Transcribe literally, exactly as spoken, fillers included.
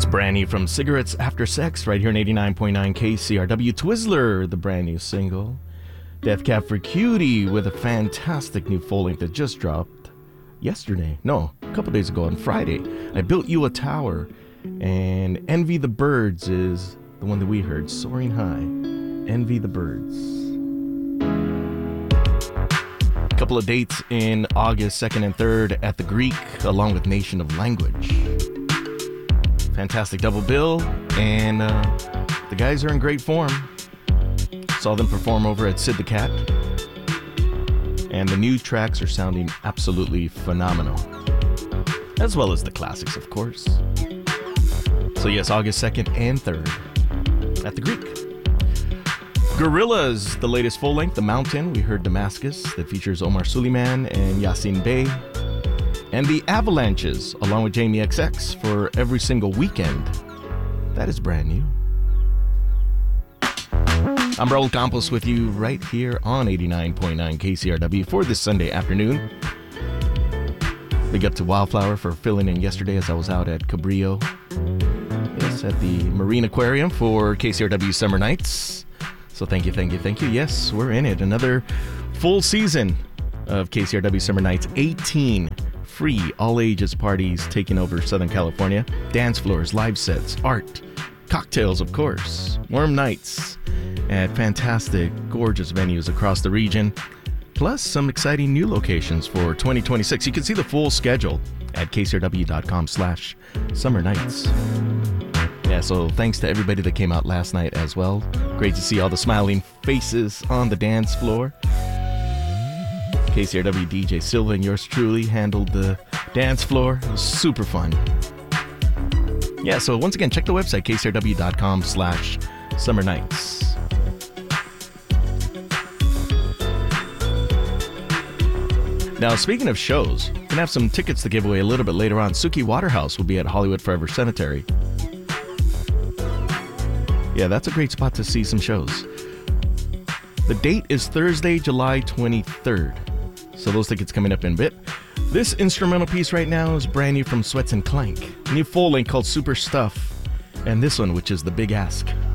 Brand new from Cigarettes After Sex right here in eighty-nine point nine K C R W. Twizzler, the brand new single. Death Cab for Cutie with a fantastic new full length that just dropped yesterday. No, a couple days ago on Friday. I Built You a Tower. And Envy the Birds is the one that we heard, Soaring High. Envy the Birds. A couple of dates in August second and third at the Greek, along with Nation of Language. Fantastic double bill, and uh, the guys are in great form. Saw them perform over at Sid the Cat, and the new tracks are sounding absolutely phenomenal, as well as the classics, of course. So yes, August second and third at the Greek. Gorillaz, the latest full-length, The Mountain. We heard Damascus, that features Omar Suleiman and Yasin Bey. And the Avalanches, along with Jamie X X, for Every Single Weekend. That is brand new. I'm Raul Campos with you right here on eighty-nine point nine K C R W for this Sunday afternoon. Big up to Wildflower for filling in yesterday as I was out at Cabrillo. Yes, at the Marine Aquarium for K C R W Summer Nights. So thank you, thank you, thank you. Yes, we're in it. Another full season of K C R W Summer Nights. eighteen free all-ages parties taking over Southern California. Dance floors, live sets, art, cocktails, of course, warm nights at fantastic, gorgeous venues across the region, plus some exciting new locations for twenty twenty-six. You can see the full schedule at kcrw.com slash summer nights. Yeah, so thanks to everybody that came out last night as well. Great to see all the smiling faces on the dance floor. K C R W D J Silva and yours truly handled the dance floor. It was super fun. Yeah, so once again, check the website, kcrw.com slash summer nights. Now, speaking of shows, we're going to have some tickets to give away a little bit later on. Suki Waterhouse will be at Hollywood Forever Cemetery. Yeah, that's a great spot to see some shows. The date is Thursday, July twenty-third. So those tickets coming up in a bit. This instrumental piece right now is brand new from Sweats and Clank. A new full length called Super Stuff. And this one, which is The Big Ask.